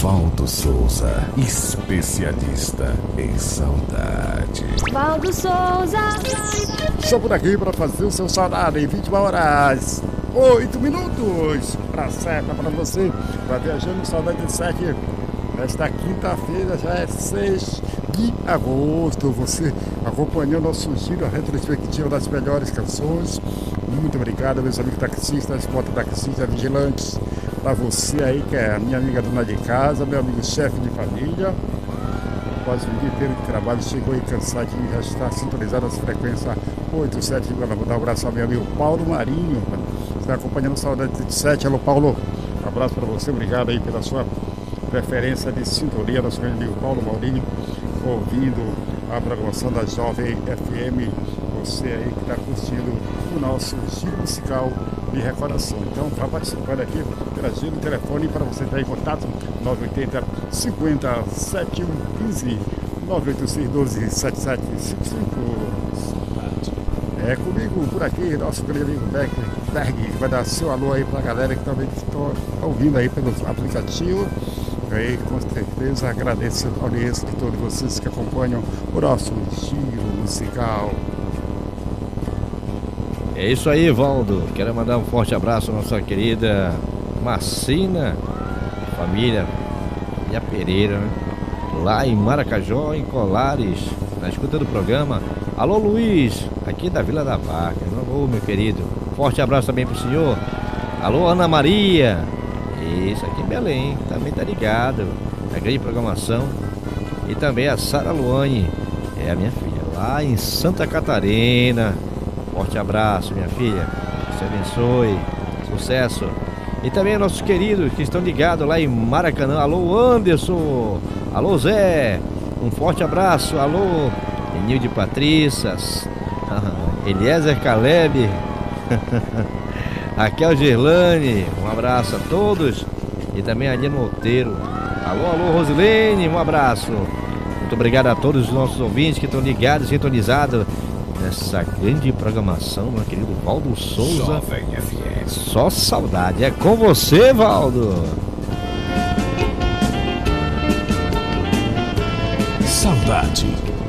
Valdo Souza, especialista em saudade. Valdo Souza. Estou por aqui para fazer o seu saudade em 21 horas, 8 minutos. Para certa para você, para Viajando Saudade de 7. Nesta quinta-feira já é 6 de agosto. Você acompanhou nosso giro, a retrospectiva das melhores canções. Muito obrigado, meus amigos taxistas, mototaxistas, vigilantes. Para você aí que é a minha amiga dona de casa, meu amigo chefe de família. Após o dia inteiro de trabalho, chegou aí cansado e já está sintonizado as frequências 87. Vou dar um abraço ao meu amigo Paulo Marinho. Está acompanhando o Saudade de 7. Alô, Paulo. Um abraço para você. Obrigado aí pela sua preferência de sintonia. Nosso grande amigo Paulo Marinho, ouvindo a programação da Jovem FM. Você aí que está curtindo o nosso giro musical de recordação. Então, está participando aqui, interagindo o telefone para você estar em contato, 980 50 7115, 986 12 7755. É comigo por aqui, nosso grande amigo Berg, vai dar seu alô aí para a galera que também está ouvindo aí pelo aplicativo. Aí, com certeza, agradeço a audiência de todos vocês que acompanham o nosso giro musical. É isso aí, Valdo. Quero mandar um forte abraço à nossa querida Marcina, família Pereira, né? Lá em Maracajó, em Colares, na escuta do programa. Alô, Luiz, aqui da Vila da Vaca. Alô, meu querido. Forte abraço também pro senhor. Alô, Ana Maria. Isso, aqui em Belém, também tá ligado. A grande programação. E também a Sara Luane, é a minha filha, lá em Santa Catarina. Forte abraço, minha filha. Se abençoe. Sucesso. E também nossos queridos que estão ligados lá em Maracanã. Alô, Anderson. Alô, Zé. Um forte abraço. Alô, Enilde Patrícia. Eliezer Caleb. Raquel Gerlane. Um abraço a todos. E também a Aline Monteiro. Alô, Rosilene. Um abraço. Muito obrigado a todos os nossos ouvintes que estão ligados, sintonizados nessa grande programação, meu querido Valdo Souza. Jovem FM. Só saudade. É com você, Valdo. Saudade.